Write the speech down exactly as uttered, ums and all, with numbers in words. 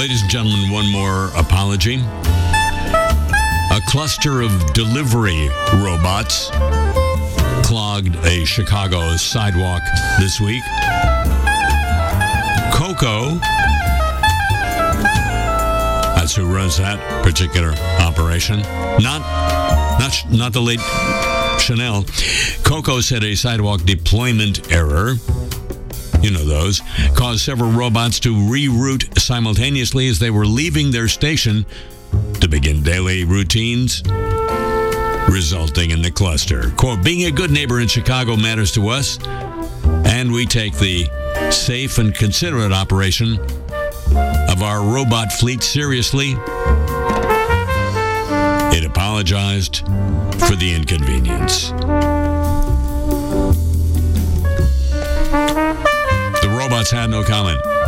Ladies and gentlemen, one more apology. A cluster of delivery robots clogged a Chicago sidewalk this week. Coco, that's who runs that particular operation. Not, not, not the late Chanel. Coco said a sidewalk deployment error, you know those, caused several robots to reroute simultaneously as they were leaving their station to begin daily routines, resulting in the cluster. Quote, being a good neighbor in Chicago matters to us, and we take the safe and considerate operation of our robot fleet seriously. It apologized for the inconvenience. The robots had no comment.